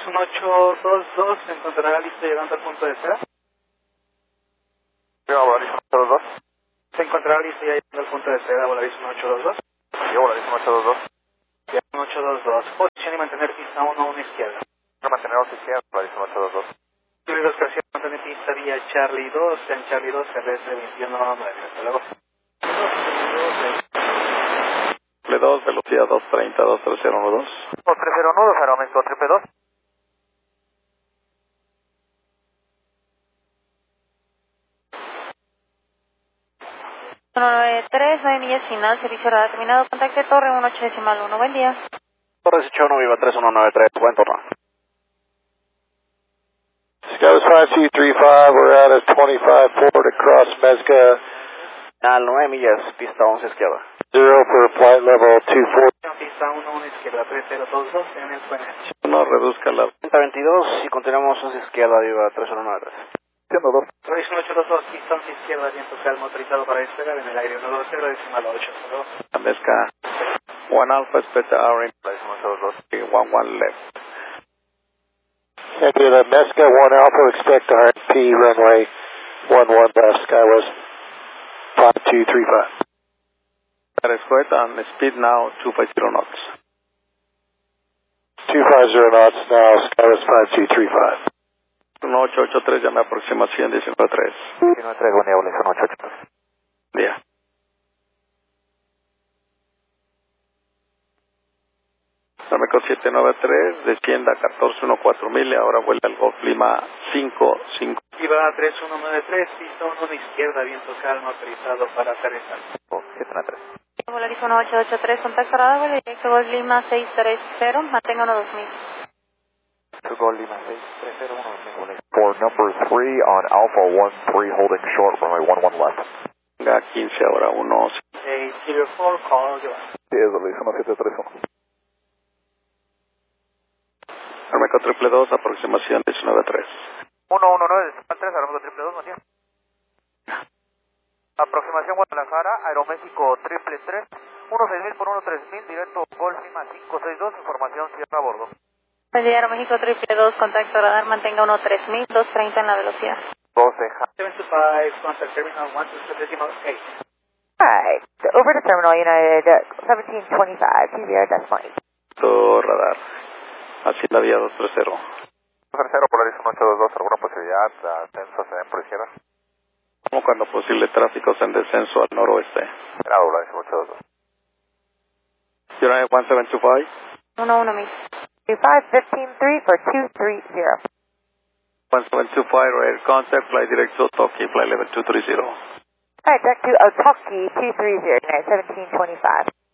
1822, se encontrará listo llegando al punto de espera. Yo, Volaris 1822. Se encontrará listo ya llegando al punto de espera, Volaris 1822. Yo, Volaris 1822. Ya 1822, posición y mantener pista 1 izquierda. No mantenemos izquierda, Volaris 1822. Fluidos presión, mantener pista vía Charlie 2, en Charlie 2, terrestre 21-9, hasta luego. 2, velocidad 230, 23012. 2309, aumento 222. ...193, 9 millas final, servicio radar terminado, contacte torre 18.1, buen día. Torre 18, Viva 3193, buen turno. Skywest 5235, we're out at 25 forward across Mezca. Al 9 millas, pista 11 izquierda. 0 for flight level 24. Pista 1 izquierda, 3022, en el puente. No reduzca la 22 y continuamos 11 izquierda, Viva 3193. 102. Volaris 1822, pista 11 izquierda, viento calmo autorizado para despegar en el aire 120, decimal 8, hasta luego. Mezca, 1 Alpha, Speta, Arim, Volaris 1822. 11 left. Copy that, Mezca 1 Alpha, expect RP runway 11 left, Skywest 5235. That is correct, and speed now 250 knots. 250 knots now, Skywest 5235. 1883, llame aproximación 193. 193, buen día, Volaris 1883. Día. Ameco 793, descienda 1414 ahora vuelve al Golf Lima 55. Viva 3193, pista 1 izquierda, viento calmo autorizado para aterrizar. 793. Volaris 1883, contacto radar, vuelo directo Gol Lima 630, mantenga 2000. To Gol Lima 6301, for number 3 on Alpha 13 holding short, runway 11 left. Venga 15 ahora 1. 804, call, yo. Sí, es Volaris 1731. Ameco 222, aproximación 193. 119, decimal 3, Aeroméxico 222, buen día. Aproximación Guadalajara, Aeroméxico 333, 16000 por 13000, directo Gol Lima 562, información cierra a bordo. Buen día, Aeroméxico 222, contacto radar, mantenga 13000, 230 en la velocidad. 12, 725, contact terminal 127.8. Alright, over to Terminal United 1725, TVR .8. Todo radar. Hacienda vía 230. 30, Polaris 1822, ¿alguna posibilidad de ascenso hacia por izquierda? Como cuando posible tráficos en descenso al noroeste. Era Polaris 1822. United 1725. 11 mil. 25153 for 230. 1725, air contact, fly direct to Toki, fly level 230. Alright, direct to Otaki 230, United 1725.